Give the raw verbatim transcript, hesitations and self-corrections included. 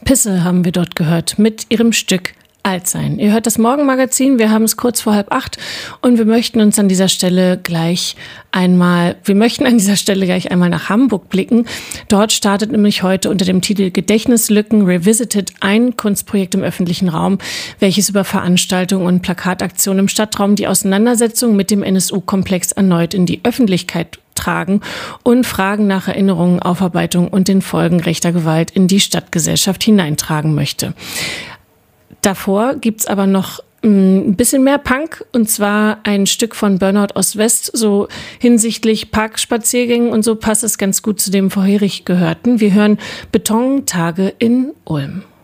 Pisse haben wir dort gehört mit ihrem Stück Altsein. Ihr hört das Morgenmagazin, wir haben es kurz vor halb acht und wir möchten uns an dieser Stelle gleich einmal, wir möchten an dieser Stelle gleich einmal nach Hamburg blicken. Dort startet nämlich heute unter dem Titel Gedächtnislücken Revisited ein Kunstprojekt im öffentlichen Raum, welches über Veranstaltungen und Plakataktionen im Stadtraum die Auseinandersetzung mit dem N S U-Komplex erneut in die Öffentlichkeit tragen und Fragen nach Erinnerungen, Aufarbeitung und den Folgen rechter Gewalt in die Stadtgesellschaft hineintragen möchte. Davor gibt's aber noch ein bisschen mehr Punk, und zwar ein Stück von Burnout Ost-West, so hinsichtlich Parkspaziergängen und so passt es ganz gut zu dem vorherig Gehörten. Wir hören Betontage in Ulm.